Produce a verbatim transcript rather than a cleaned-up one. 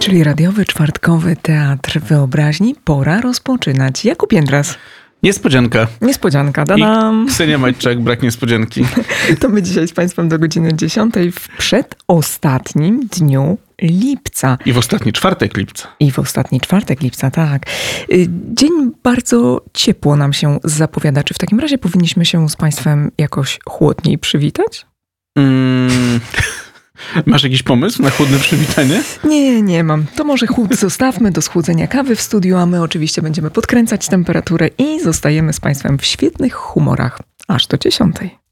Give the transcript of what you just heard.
Czyli radiowy, czwartkowy teatr wyobraźni. Pora rozpoczynać. Jakub Jędras. Niespodzianka. Niespodzianka, dadam. I Ksenia Majczak, brak niespodzianki. To my dzisiaj z Państwem do godziny dziesiątej w przedostatnim dniu lipca. I w ostatni czwartek lipca. I w ostatni czwartek lipca, tak. Dzień bardzo ciepło nam się zapowiada. Czy w takim razie powinniśmy się z Państwem jakoś chłodniej przywitać? Mm. Masz jakiś pomysł na chłodne przywitanie? Nie, nie mam. To może chłód zostawmy do schłodzenia kawy w studiu, a my oczywiście będziemy podkręcać temperaturę i zostajemy z Państwem w świetnych humorach aż do dziesiątej.